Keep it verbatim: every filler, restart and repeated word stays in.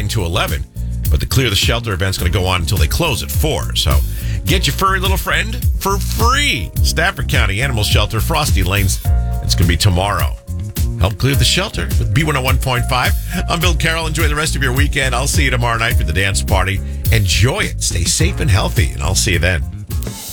to eleven. But the Clear the Shelter event's going to go on until they close at four. So get your furry little friend for free. Stafford County Animal Shelter, Frosty Lanes. It's going to be tomorrow. Help clear the shelter with B one oh one point five. I'm Bill Carroll. Enjoy the rest of your weekend. I'll see you tomorrow night for the dance party. Enjoy it. Stay safe and healthy, and I'll see you then.